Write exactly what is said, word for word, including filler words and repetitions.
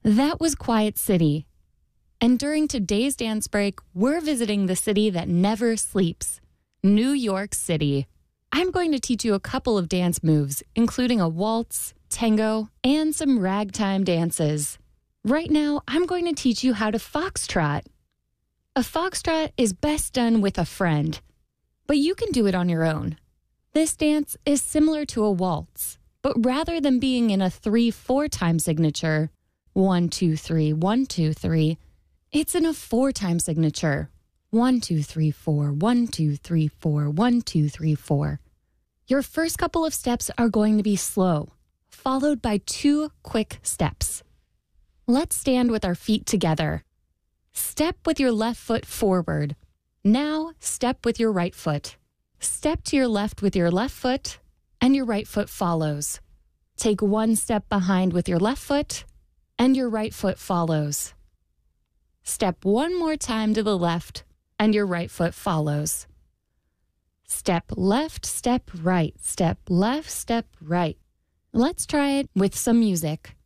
That was Quiet City. And during today's dance break, we're visiting the city that never sleeps, New York City. I'm going to teach you a couple of dance moves, including a waltz, tango, and some ragtime dances. Right now, I'm going to teach you how to foxtrot. A foxtrot is best done with a friend, but you can do it on your own. This dance is similar to a waltz, but rather than being in a three four time signature, one, two, three, one, two, three, it's in a four time signature. One, two, three, four, one, two, three, four, one, two, three, four. Your first couple of steps are going to be slow, followed by two quick steps. Let's stand with our feet together. Step with your left foot forward. Now step with your right foot. Step to your left with your left foot, and your right foot follows. Take one step behind with your left foot, and your right foot follows. Step one more time to the left, and your right foot follows. Step left, step right, step left, step right. Let's try it with some music.